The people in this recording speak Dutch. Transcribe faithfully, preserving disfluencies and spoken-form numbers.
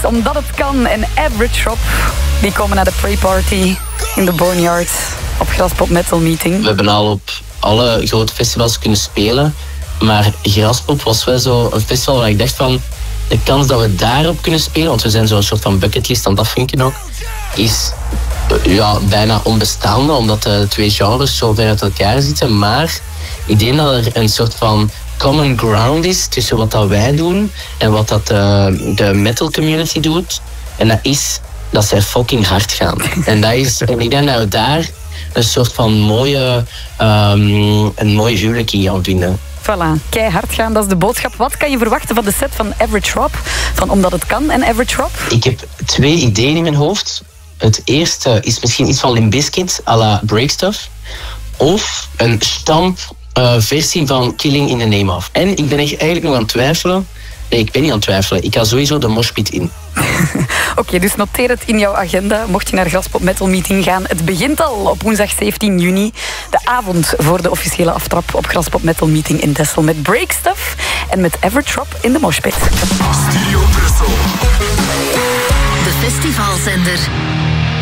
Omdat het kan en Average Drop, die komen naar de pre-party in de Boneyard op Graspop Metal Meeting. We hebben al op alle grote festivals kunnen spelen, maar Graspop was wel zo een festival waar ik dacht van, de kans dat we daarop kunnen spelen, want we zijn zo'n soort van bucketlist aan het afvinken ook, is ja, bijna onbestaande, omdat de twee genres zo ver uit elkaar zitten. Maar ik denk dat er een soort van common ground is tussen wat dat wij doen en wat dat de, de metal community doet. En dat is dat zij fucking hard gaan. En, dat is, en ik denk dat we daar een soort van mooie, um, een mooie huwelijk in gaan vinden. Voilà, keihard gaan, dat is de boodschap. Wat kan je verwachten van de set van Average Drop? Van Omdat het kan en Average Drop? Ik heb twee ideeën in mijn hoofd. Het eerste is misschien iets van Limp Bizkit, à la Breakstuff. Of een stamp uh, versie van Killing in the Name of. En ik ben echt eigenlijk nog aan het twijfelen. Nee, ik ben niet aan het twijfelen. Ik ga sowieso de moshpit in. Oké, okay, dus noteer het in jouw agenda. Mocht je naar Graspop Metal Meeting gaan. Het begint al op woensdag zeventien juni. De avond voor de officiële aftrap op Graspop Metal Meeting in Texel. Met Breakstuff en met Average Drop in de moshpit. Studio Brussel. De festivalzender.